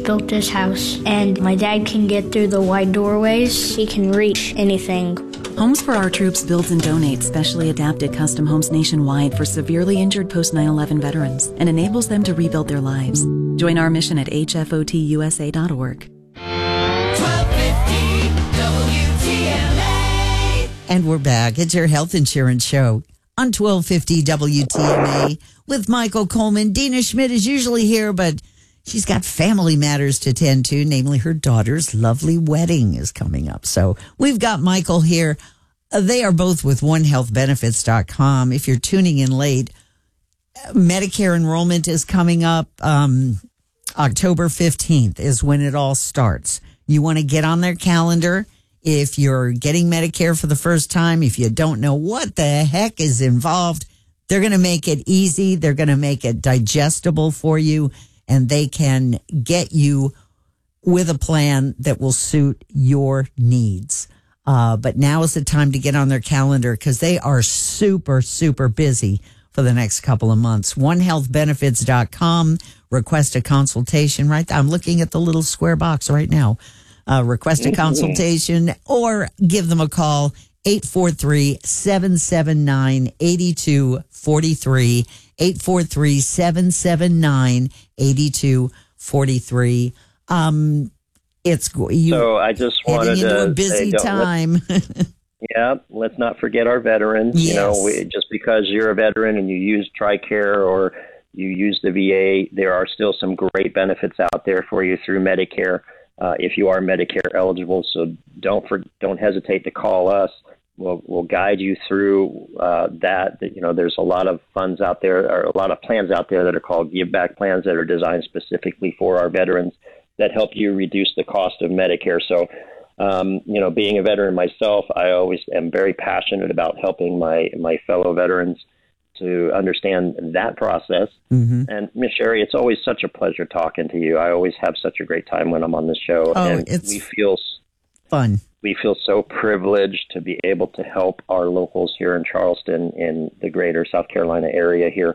built this house, and my dad can get through the wide doorways. He can reach anything. Homes for Our Troops builds and donates specially adapted custom homes nationwide for severely injured post 9/11 veterans and enables them to rebuild their lives. Join our mission at hfotusa.org. 1250 WTMA. And we're back. It's your health insurance show on 1250 WTMA with Michael Coleman. Dina Schmidt is usually here, but she's got family matters to tend to, namely her daughter's lovely wedding is coming up. So we've got Michael here. They are both with OneHealthBenefits.com. If you're tuning in late, Medicare enrollment is coming up. October 15th is when it all starts. You want to get on their calendar. If you're getting Medicare for the first time, if you don't know what the heck is involved, they're going to make it easy. They're going to make it digestible for you, and they can get you with a plan that will suit your needs. But now is the time to get on their calendar because they are super, super busy for the next couple of months. OneHealthBenefits.com. Request a consultation right there. I'm looking at the little square box right now. Request a consultation or give them a call, 843-779-8243, 843-779-8243. So I just wanted to a busy time. Yeah, let's not forget our veterans. Yes. You know, just because you're a veteran and you use TRICARE or you use the VA, there are still some great benefits out there for you through Medicare if you are Medicare eligible. So don't hesitate to call us. We'll guide you through that. You know, there's a lot of funds out there, or a lot of plans out there that are called give back plans that are designed specifically for our veterans that help you reduce the cost of Medicare. So, you know, being a veteran myself, I always am very passionate about helping my fellow veterans to understand that process. Mm-hmm. And Ms. Sherry, it's always such a pleasure talking to you. I always have such a great time when I'm on this show. Oh, and it's we feel fun. We feel so privileged to be able to help our locals here in Charleston, in the greater South Carolina area here.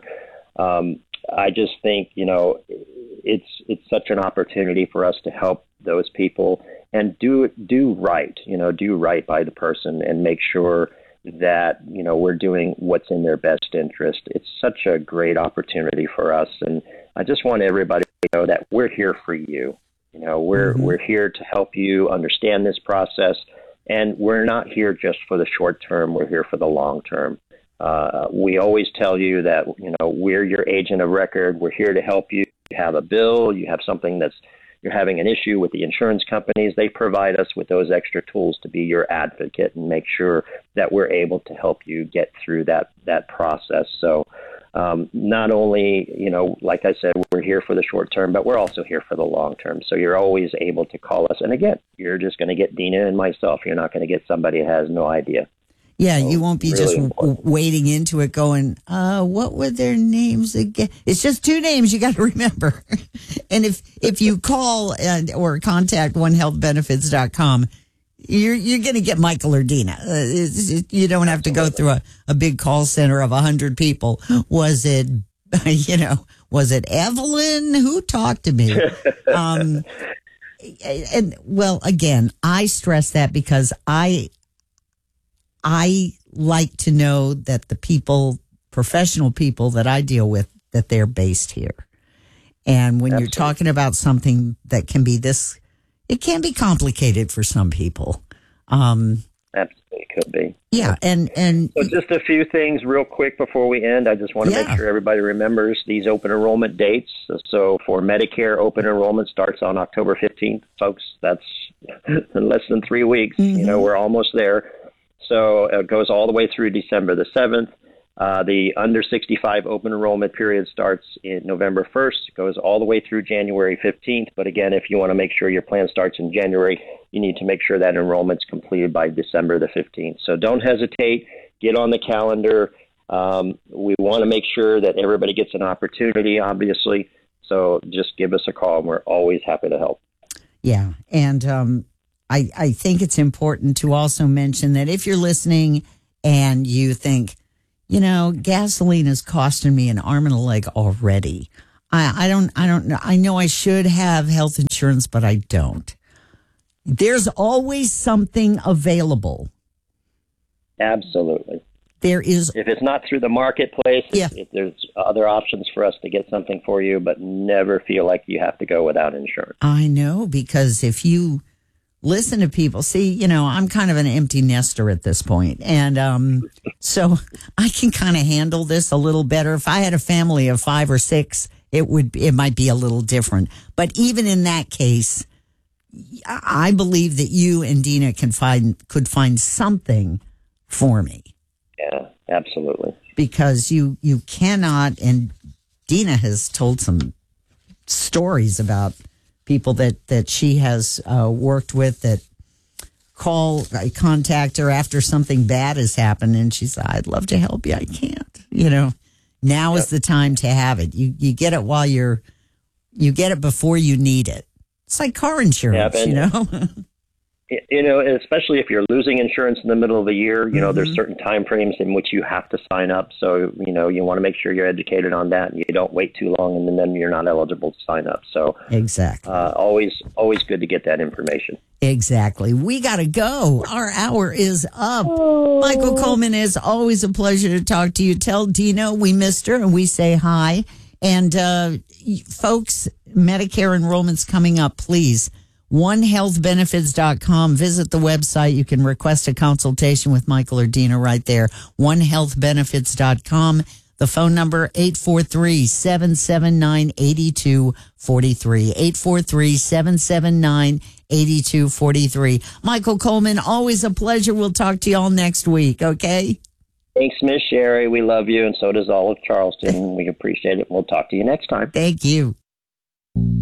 I just think, you know, it's such an opportunity for us to help those people and do right, you know, do right by the person and make sure that, you know, we're doing what's in their best interest. It's such a great opportunity for us. And I just want everybody to know that we're here for you. You know, we're here to help you understand this process. And we're not here just for the short term. We're here for the long term. We always tell you that, you know, we're your agent of record. We're here to help you. You have a bill, you have something you're having an issue with the insurance companies. They provide us with those extra tools to be your advocate and make sure that we're able to help you get through that process. So not only, you know, like I said, we're here for the short term, but we're also here for the long term. So you're always able to call us. And again, you're just going to get Dina and myself. You're not going to get somebody who has no idea. Yeah, So you won't be really just important. wading into it going, what were their names again? It's just two names you got to remember. And if you call or contact OneHealthBenefits.com, you're going to get Michael or Dina. You don't have to go through a big call center of 100 people. Was it Evelyn? Who talked to me? And well, again, I stress that because I like to know that the professional people that I deal with, that they're based here. And when you're talking about something that can be it can be complicated for some people. Absolutely could be. Yeah. And so just a few things real quick before we end. I just want to make sure everybody remembers these open enrollment dates. So for Medicare, open enrollment starts on October 15th, folks. That's in less than 3 weeks. Mm-hmm. You know, we're almost there. So it goes all the way through December the 7th. The under 65 open enrollment period starts in November 1st. It goes all the way through January 15th. But again, if you want to make sure your plan starts in January, you need to make sure that enrollment's completed by December the 15th. So don't hesitate. Get on the calendar. We want to make sure that everybody gets an opportunity, obviously. So just give us a call, and we're always happy to help. Yeah. And I think it's important to also mention that if you're listening and you think, you know, gasoline is costing me an arm and a leg already, I don't know. I know I should have health insurance, but I don't. There's always something available. Absolutely. There is. If it's not through the marketplace, Yeah. if there's other options for us to get something for you, but never feel like you have to go without insurance. I know, because if you listen to people, see, I'm kind of an empty nester at this point. And so I can kind of handle this a little better. If I had a family of 5 or 6, it might be a little different. But even in that case, I believe that you and Dina could find something for me. Yeah, absolutely. Because you cannot, and Dina has told some stories about people that she has worked with that contact her after something bad has happened, and she's like, I'd love to help you. I can't. Now is the time to have it. You get it you get it before you need it. It's like car insurance, Especially if you're losing insurance in the middle of the year, there's certain time frames in which you have to sign up. So, you want to make sure you're educated on that and you don't wait too long and then you're not eligible to sign up. So exactly. Always good to get that information. Exactly. We got to go. Our hour is up. Michael Coleman, is always a pleasure to talk to you. Tell Dina we missed her and we say hi. And folks, Medicare enrollment's coming up, please. OneHealthBenefits.com. Visit the website. You can request a consultation with Michael or Dina right there. OneHealthBenefits.com. The phone number, 843-779-8243. 843-779-8243. Michael Coleman, always a pleasure. We'll talk to you all next week, okay? Thanks, Miss Sherry. We love you, and so does all of Charleston. We appreciate it. We'll talk to you next time. Thank you.